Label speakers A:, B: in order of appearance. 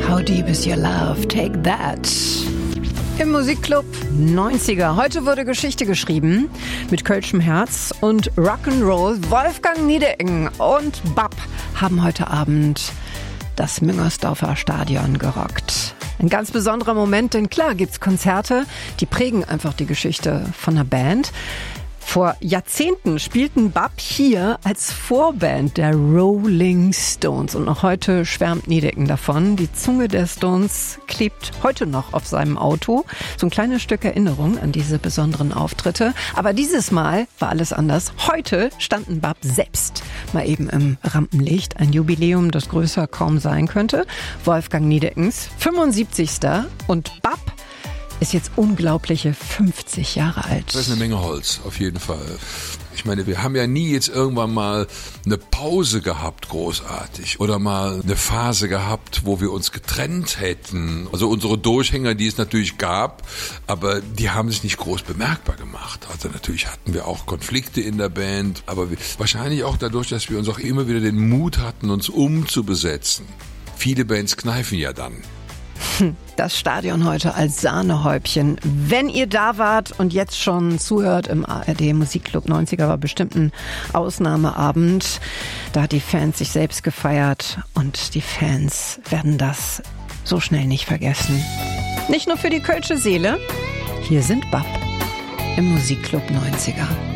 A: How Deep Is Your Love? Take That. Im Musikclub 90er. Heute wurde Geschichte geschrieben mit kölschem Herz und Rock'n'Roll. Wolfgang Niedecken und Bab haben heute Abend das Müngersdorfer Stadion gerockt. Ein ganz besonderer Moment, denn klar gibt's Konzerte, die prägen einfach die Geschichte von einer Band. Vor Jahrzehnten spielten Bab hier als Vorband der Rolling Stones und noch heute schwärmt Niedecken davon. Die Zunge der Stones klebt heute noch auf seinem Auto. So ein kleines Stück Erinnerung an diese besonderen Auftritte. Aber dieses Mal war alles anders. Heute standen Bab selbst mal eben im Rampenlicht. Ein Jubiläum, das größer kaum sein könnte. Wolfgang Niedeckens 75. und Bab ist jetzt unglaubliche 50 Jahre alt.
B: Das ist eine Menge Holz, auf jeden Fall. Ich meine, wir haben ja nie jetzt irgendwann mal eine Pause gehabt, großartig. Oder mal eine Phase gehabt, wo wir uns getrennt hätten. Also unsere Durchhänger, die es natürlich gab, aber die haben sich nicht groß bemerkbar gemacht. Also natürlich hatten wir auch Konflikte in der Band, aber wahrscheinlich auch dadurch, dass wir uns auch immer wieder den Mut hatten, uns umzubesetzen. Viele Bands kneifen ja dann.
A: Das Stadion heute als Sahnehäubchen. Wenn ihr da wart und jetzt schon zuhört im ARD Musikclub 90er, war bestimmt ein Ausnahmeabend. Da hat die Fans sich selbst gefeiert und die Fans werden das so schnell nicht vergessen. Nicht nur für die kölsche Seele. Hier sind Bab im Musikclub 90er.